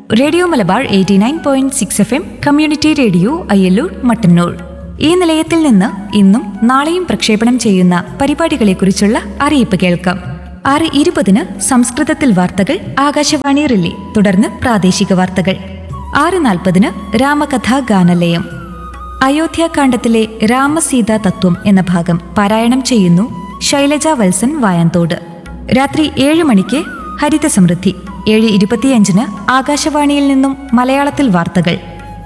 Radio Malabar 89.6 FM community radio Ayyallur Mattannur. ഈ നിലയത്തിൽ നിന്ന് ഇന്നും നാളെയും പ്രക്ഷേപണം ചെയ്യുന്ന പരിപാടികളെക്കുറിച്ചുള്ള അറിയിപ്പ് കേൾക്കാം. 6:20 സംസ്കൃതത്തിൽ വാർത്തകൾ ആകാശവാണി റിലേ, തുടർന്ന് പ്രാദേശിക വാർത്തകൾ. 6:40 രാമകഥാ ഗാനലയം. അയോധ്യാകാണ്ഡത്തിലെ രാമസീതാ തത്വം എന്ന ഭാഗം പാരായണം ചെയ്യുന്നു ശൈലജ വത്സൻ വായന്തോട്. രാത്രി 7 മണിക്ക് ഹരിത സമൃദ്ധി. 7:25 ആകാശവാണിയിൽ നിന്നും മലയാളത്തിൽ വാർത്തകൾ.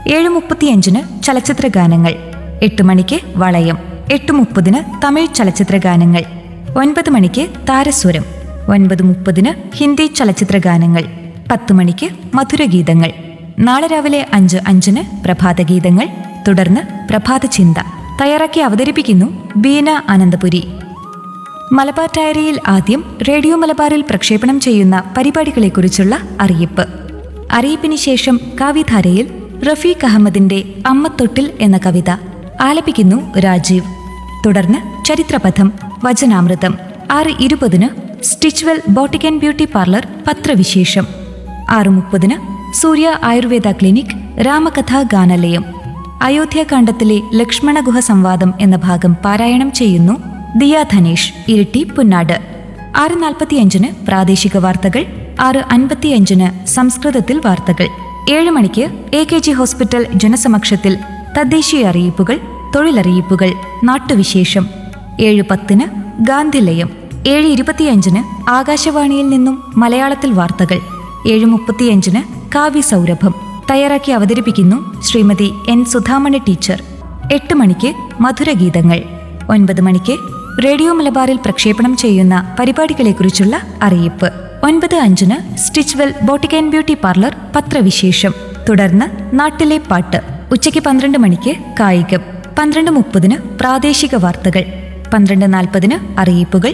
7:35 ചലച്ചിത്ര ഗാനങ്ങൾ. 8 മണിക്ക് വളയം. 8:30 തമിഴ് ചലച്ചിത്ര ഗാനങ്ങൾ. 9 മണിക്ക് താരസ്വരം. 9:30 ഹിന്ദി ചലച്ചിത്ര ഗാനങ്ങൾ. 10 മണിക്ക് മധുരഗീതങ്ങൾ. നാളെ രാവിലെ 5:05 പ്രഭാതഗീതങ്ങൾ, തുടർന്ന് പ്രഭാത ചിന്ത. തയ്യാറാക്കി അവതരിപ്പിക്കുന്നു ബീന അനന്തപുരി. മലബാർ ഡയറിയിൽ ആദ്യം റേഡിയോ മലബാറിൽ പ്രക്ഷേപണം ചെയ്യുന്ന പരിപാടികളെക്കുറിച്ചുള്ള അറിയിപ്പ്. അറിയിപ്പിന് ശേഷം കാവ്യധാരയിൽ റഫീഖ് അഹമ്മദിന്റെ അമ്മത്തൊട്ടിൽ എന്ന കവിത ആലപിക്കുന്നു രാജീവ്. തുടർന്ന് ചരിത്രപഥം, വചനാമൃതം. 6:20 Stitchwell boutique and beauty parlour പത്രവിശേഷം. 6:30 സൂര്യ ആയുർവേദ ക്ലിനിക് രാമകഥാ ഗാനലയം. അയോധ്യാകാണ്ഡത്തിലെ ലക്ഷ്മണ ഗുഹ സംവാദം എന്ന ഭാഗം പാരായണം ചെയ്യുന്നു ദിയ ധനേഷ്, ഇരിട്ടി, പുന്നാട്. 6:45 പ്രാദേശിക വാർത്തകൾ. 6:55 സംസ്കൃതത്തിൽ വാർത്തകൾ. 7 മണിക്ക് AKG ഹോസ്പിറ്റൽ ജനസമക്ഷത്തിൽ തദ്ദേശീയ അറിയിപ്പുകൾ, തൊഴിലറിയിപ്പുകൾ, നാട്ടുവിശേഷം. 7:10 ഗാന്ധിലയം. 7:25 ആകാശവാണിയിൽ നിന്നും മലയാളത്തിൽ വാർത്തകൾ. 7:35 കാവ്യസൗരഭം. തയ്യാറാക്കി അവതരിപ്പിക്കുന്നു ശ്രീമതി N സുധാമണി ടീച്ചർ. 8 മണിക്ക് മധുരഗീതങ്ങൾ. 9 മണിക്ക് റേഡിയോ മലബാറിൽ പ്രക്ഷേപണം ചെയ്യുന്ന പരിപാടികളെക്കുറിച്ചുള്ള അറിയിപ്പ്. 9:05 Stitchwell boutique and beauty parlour പത്രവിശേഷം. തുടർന്ന് നാട്ടിലെ പാട്ട്. ഉച്ചയ്ക്ക് 12 മണിക്ക് കായികം. 12:30 പ്രാദേശിക വാർത്തകൾ. 12:40 അറിയിപ്പുകൾ.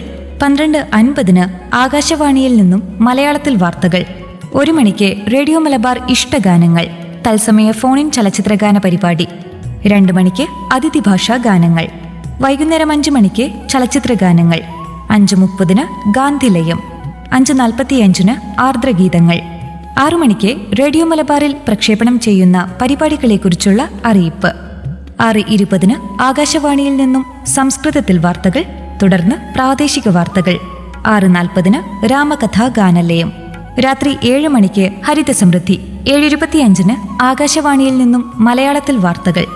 12:50 ആകാശവാണിയിൽ നിന്നും മലയാളത്തിൽ വാർത്തകൾ. 1 മണിക്ക് റേഡിയോ മലബാർ ഇഷ്ടഗാനങ്ങൾ, തത്സമയ ഫോണിൻ ചലച്ചിത്രഗാന പരിപാടി. 2 മണിക്ക് അതിഥി ഭാഷാ ഗാനങ്ങൾ. വൈകുന്നേരം 5 മണിക്ക് ചലച്ചിത്ര ഗാനങ്ങൾ. 5:30 ഗാന്ധിലയം. 5:45 ആർദ്രഗീതങ്ങൾ. 6 മണിക്ക് റേഡിയോ മലബാറിൽ പ്രക്ഷേപണം ചെയ്യുന്ന പരിപാടികളെക്കുറിച്ചുള്ള അറിയിപ്പ്. 6:20 ആകാശവാണിയിൽ നിന്നും സംസ്കൃതത്തിൽ വാർത്തകൾ, തുടർന്ന് പ്രാദേശിക വാർത്തകൾ. 6:40 രാമകഥാ ഗാനലയം. രാത്രി 7 മണിക്ക് ഹരിത സമൃദ്ധി. 7:25 ആകാശവാണിയിൽ നിന്നും മലയാളത്തിൽ വാർത്തകൾ.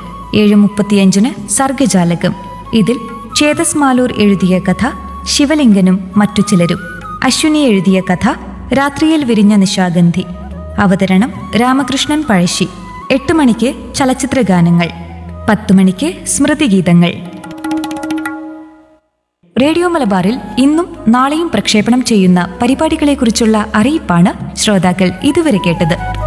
7:35 സർഗജാലകം. ഇതിൽ ചേതസ് മാലൂർ എഴുതിയ കഥ ശിവലിംഗനും മറ്റു ചിലരും. അശ്വിനി എഴുതിയ കഥ രാത്രിയിൽ വിരിഞ്ഞ നിശാഗന്ധി. അവതരണം രാമകൃഷ്ണൻ പഴശ്ശി. 8 മണിക്ക് ചലച്ചിത്ര ഗാനങ്ങൾ. 10 മണിക്ക് സ്മൃതിഗീതങ്ങൾ. റേഡിയോ മലബാറിൽ ഇന്നും നാളെയും പ്രക്ഷേപണം ചെയ്യുന്ന പരിപാടികളെക്കുറിച്ചുള്ള അറിയിപ്പാണ് ശ്രോതാക്കൾ ഇതുവരെ കേട്ടത്.